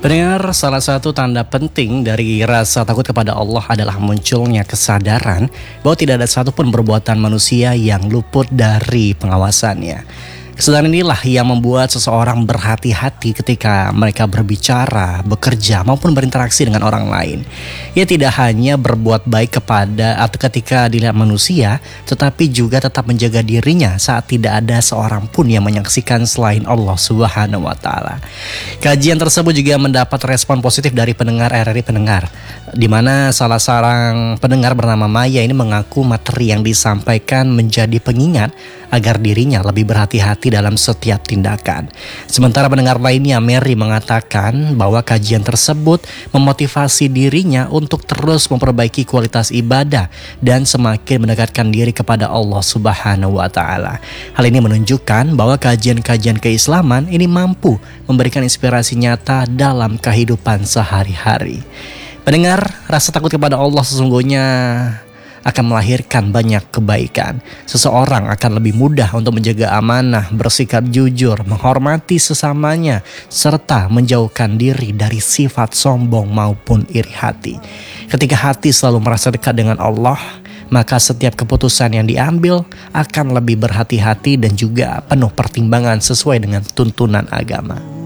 Pendengar, salah satu tanda penting dari rasa takut kepada Allah adalah munculnya kesadaran bahwa tidak ada satupun perbuatan manusia yang luput dari pengawasannya. Kesadaran inilah yang membuat seseorang berhati-hati ketika mereka berbicara, bekerja, maupun berinteraksi dengan orang lain. Ia tidak hanya berbuat baik kepada atau ketika dilihat manusia, tetapi juga tetap menjaga dirinya saat tidak ada seorang pun yang menyaksikan selain Allah Subhanahu wa Ta'ala. Kajian tersebut juga mendapat respon positif dari pendengar RRI Pendengar, di mana salah seorang pendengar bernama Maya ini mengaku materi yang disampaikan menjadi pengingat agar dirinya lebih berhati-hati dalam setiap tindakan. Sementara pendengar lainnya, Mary, mengatakan bahwa kajian tersebut memotivasi dirinya untuk terus memperbaiki kualitas ibadah dan semakin mendekatkan diri kepada Allah Subhanahu wa Ta'ala. Hal ini menunjukkan bahwa kajian-kajian keislaman ini mampu memberikan inspirasi nyata dalam kehidupan sehari-hari. Pendengar, rasa takut kepada Allah sesungguhnya akan melahirkan banyak kebaikan. Seseorang akan lebih mudah untuk menjaga amanah, bersikap jujur, menghormati sesamanya, serta menjauhkan diri dari sifat sombong maupun iri hati. Ketika hati selalu merasa dekat dengan Allah, maka setiap keputusan yang diambil akan lebih berhati-hati dan juga penuh pertimbangan sesuai dengan tuntunan agama.